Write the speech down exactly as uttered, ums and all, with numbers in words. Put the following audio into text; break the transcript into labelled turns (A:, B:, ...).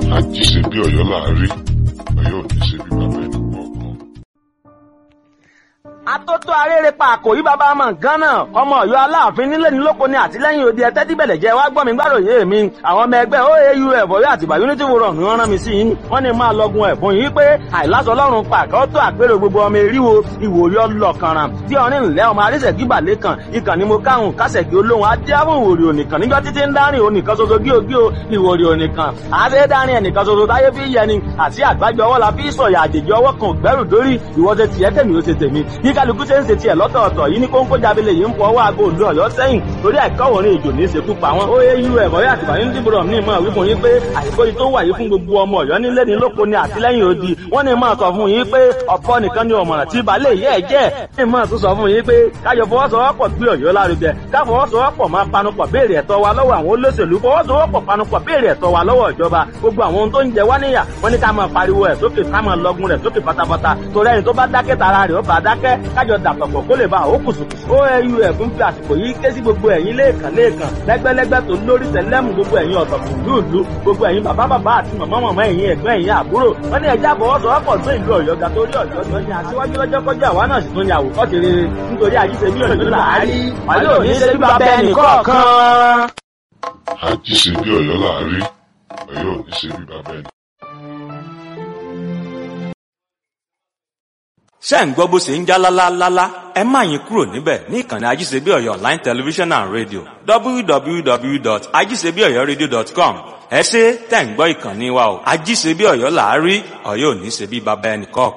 A: Àjí ṣe bí Ọ̀yọ́ là á rí, Ọ̀yọ́ ò ní ṣe bí bàbá ẹnì kọ̀ọ̀kan.
B: Atótó arére pa àkòrí bàbá ọmọ nǹkan náà ọmọ Ọ̀yọ́ Aláàfin nílé ní lóko ní àtìlẹ́yìn òde ẹtẹ tí bẹlẹ jẹ wá gbọ́ mi gbàròyé mi àwọn ọmọ ẹgbẹ́ O A U F Ọ̀yọ́ Àtìbà Unity Forum ni wọ́n rán mi sí yín wọ́n ní máa lọgun ẹ̀bùn yìí pé àìláṣọ Ọlọ́run pàkẹ ó tó àpérò gbogbo ọmọ eríwo ìwòrí ọlọkànràn tí ọrin ńlẹ ọmọ arísẹ gíbalẹ kan ìkànnì mo káhùn kásẹkì olóhùn adéhùn ìwòrí ònìkan níjọ títí ń dárìn ònìkan ṣoṣo gíogío ìwòrí ònìkan àṣẹ dárìn ẹnìkan ṣoṣo táyé fi yẹni àti àgbájọ ọwọ́ la fi sọ̀yà àjèjì ọwọ́ kan gbẹ́rù dórí ìwọ ṣe tiẹ̀ tèmi ó ṣe tèmi bí kálukú ṣe ń ṣe tiẹ̀ lọ́tọ̀ọ̀tọ̀ yìí ní kóńkó jábílẹ̀ yìí ń fọ ọwọ́ aago òdu Ọ̀yọ́ sẹ́yìn torí àìkọ́wọ̀rin èjò ní ìṣekú pa wọn. O A U F Ọ̀yọ́ Àtìbà Unity Forum ní ìmọ̀ wípé yín pé àìkó yìí tó wà yìí fún gbogbo ọmọ Ọ̀yọ́ nílé ní lóko ní àtìlẹ́yìn odi wọ́n ní máa sọ fún yín pé ọ̀pọ̀ nìkan ni ọ̀mọ̀ràn tí balẹ̀ yẹ́ ẹ̀ jẹ́ ní máa tún sọ fún yín pé káyọ̀ fọwọ́sowọ́pọ̀ gbé Ọ̀yọ́ lárugẹ ká fọwọ́sowọ́pọ̀ máa panupọ̀ béèrè ẹ̀tọ́ wa lọ́wọ́ àwọn olóṣèlú fọwọ́sowọ́pọ̀ panupọ̀ béèrè ẹ̀tọ́ wa lọ́wọ́ ìjọba gbogbo àwọn ohun tó ń jẹ wá níyà wọ́n ní ká máa pariwo ẹ̀ sókè ká máa lọgun rẹ̀ sókè pátápátá torí ẹni tó bá dákẹ́ tara rẹ̀ ó bá dákẹ́ kájọ dàpọ̀pọ̀ kó lè bá àwọn kùsùkùsù. O A U F ń fi àsìkò yìí ké sí gbogbo ẹ̀yin lẹ́ẹ̀kan lẹ́ẹ̀kan lẹ́gbẹ́lẹ́gbẹ́ tó lórí tẹ̀lẹ́mù gbogbo ẹ̀yin ọ̀tọ̀kùn lúùlú gbogbo ẹ̀yin bàbá bàbá àti màmá màmá ẹ̀yin ẹ̀gbọ́n ẹ̀yin àbúrò wọ́n ní ẹja àfọwọ́sowọ́pọ̀ tó ìlú Ọ̀yọ́ ga torí Ọ̀yọ́ tó ní aṣíwájú lọ́jọ́ kọjá àwa náà sì tún ní àwòkọ́ṣe rere nítorí àjíṣe bí Ọ̀yọ́ là á rí wàlẹ́ òní ṣe bí bàbá ẹnì kọ̀ọ̀kan.
A: Àjí ṣe bí Ọ̀yọ́ là á rí, Ọ̀yọ́ ò ní ṣe bí bàbá ẹnì.
C: ṣé ń gbọ́ bó ṣe ń já lálálálá ẹ má yín kúrò níbẹ̀ ní ìkànnì Ajíṣebí Ọ̀yọ́ online television and radio w w w dot ajisebi oyo radio dot com ẹ ṣé tẹ̀ ń gbọ́ ìkànnì wa o Ajíṣebí Ọ̀yọ́ là á rí Ọ̀yọ́ ò ní ṣe bí bàbá ẹnì kọ̀ọ̀kan.